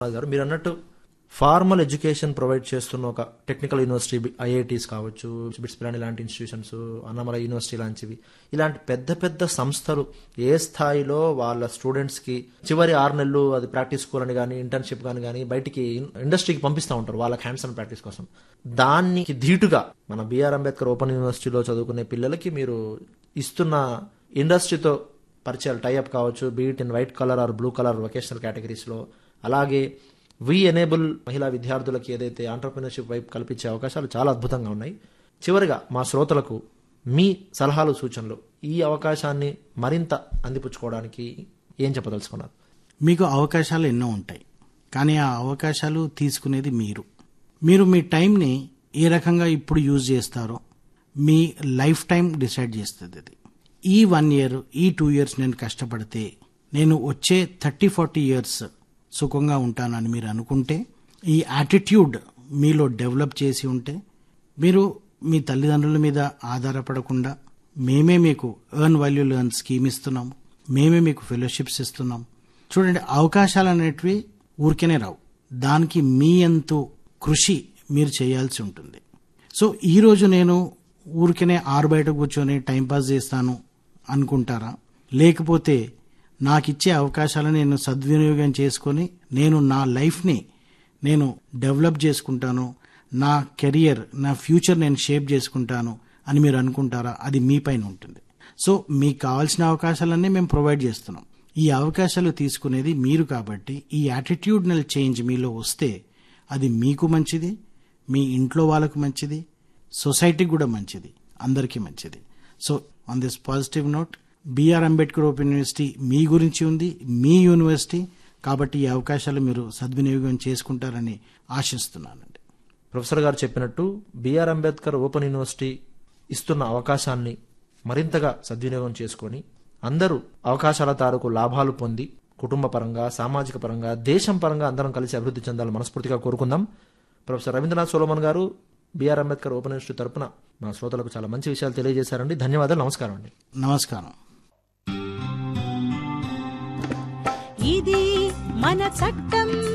గారు మీరు అన్నట్టు ఫార్మల్ ఎడ్యుకేషన్ ప్రొవైడ్ చేస్తున్న ఒక టెక్నికల్ యూనివర్సిటీ, ఐఐటీస్ కావచ్చు, బిట్స్ పిలాని లాంటి ఇన్స్టిట్యూషన్స్, అన్నమల యూనివర్సిటీ లాంటివి, ఇలాంటి పెద్ద పెద్ద సంస్థలు ఏ స్థాయిలో వాళ్ళ స్టూడెంట్స్కి చివరి 6 నెలలు అది ప్రాక్టీస్ స్కూల్ అని కానీ ఇంటర్న్షిప్ కానీ బయటికి ఇండస్ట్రీకి పంపిస్తూ ఉంటారు వాళ్ళకి హ్యాండ్స్ ఆన్ ప్రాక్టీస్ కోసం. దానికి ధీటుగా మన బిఆర్ అంబేద్కర్ ఓపెన్ యూనివర్సిటీలో చదువుకునే పిల్లలకి మీరు ఇస్తున్న ఇండస్ట్రీతో పరిచయాలు టైఅప్ కావచ్చు, beat in white colour or blue colour vocational కేటగిరీస్లో, అలాగే వి ఎనేబుల్ మహిళా విద్యార్థులకి ఏదైతే ఆంటర్ప్రినర్షిప్ వైపు కల్పించే అవకాశాలు చాలా అద్భుతంగా ఉన్నాయి. చివరిగా మా శ్రోతలకు మీ సలహాలు, సూచనలు ఈ అవకాశాన్ని మరింత అందిపుచ్చుకోవడానికి ఏం చెప్పదలుచుకున్నారు? మీకు అవకాశాలు ఎన్నో ఉంటాయి, కానీ ఆ అవకాశాలు తీసుకునేది మీరు మీ టైంని ఏ రకంగా ఇప్పుడు యూజ్ చేస్తారో మీ లైఫ్ టైం డిసైడ్ చేస్తుంది. అది ఈ 1 year, ఈ 2 years నేను కష్టపడితే నేను వచ్చే 30-40 years సుఖంగా ఉంటానని మీరు అనుకుంటే, ఈ యాటిట్యూడ్ మీలో డెవలప్ చేసి ఉంటే, మీరు మీ తల్లిదండ్రుల మీద ఆధారపడకుండా మేమే మీకు ఎర్న్ వాల్యూ లెర్న్ స్కీమ్ ఇస్తున్నాము, మేమే మీకు ఫెలోషిప్స్ ఇస్తున్నాం. చూడండి, అవకాశాలు అనేటివి ఊరికేనే రావు, దానికి మీ ఎంతో కృషి మీరు చేయాల్సి ఉంటుంది. సో ఈరోజు నేను ఊరికేనే బయట కూర్చొని టైంపాస్ చేస్తాను అనుకుంటారా? లేకపోతే నాకిచ్చే అవకాశాలను నేను సద్వినియోగం చేసుకొని నేను నా లైఫ్ని నేను డెవలప్ చేసుకుంటాను, నా కెరియర్, నా ఫ్యూచర్ నేను షేప్ చేసుకుంటాను అని మీరు అనుకుంటారా? అది మీ పైన ఉంటుంది. సో మీకు కావాల్సిన అవకాశాలన్నీ మేము ప్రొవైడ్ చేస్తున్నాం. ఈ అవకాశాలు తీసుకునేది మీరు కాబట్టి ఈ యాటిట్యూడ్నల్ చేంజ్ మీలో వస్తే అది మీకు మంచిది, మీ ఇంట్లో వాళ్ళకు మంచిది, సొసైటీకి కూడా మంచిది, అందరికీ మంచిది. So on this positive note, BR Ambedkar open university మీ గురించి ఉంది, మీ యూనివర్సిటీ కాబట్టి ఈ అవకాశాలు మీరు సద్వినియోగం చేసుకుంటారని ఆశిస్తున్నానండి. ప్రొఫెసర్ గారు చెప్పినట్టు బిఆర్ అంబేద్కర్ ఓపెన్ యూనివర్సిటీ ఇస్తున్న అవకాశాన్ని మరింతగా సద్వినియోగం చేసుకొని అందరూ అవకాశాల తాలూకు లాభాలు పొంది కుటుంబ పరంగా, సామాజిక పరంగా, దేశం పరంగా అందరం కలిసి అభివృద్ధి చెందాలని మనస్ఫూర్తిగా కోరుకుందాం. ప్రొఫెసర్ రవీంద్రనాథ్ సోలమన్ గారు బిఆర్ అంబేద్కర్ ఓపెన్ యూనివర్సిటీ తరపున మా శ్రోతలకు చాలా మంచి విషయాలు తెలియజేశారండి. ధన్యవాదాలు. నమస్కారం అండి. నమస్కారం. ఇది మన చట్టం.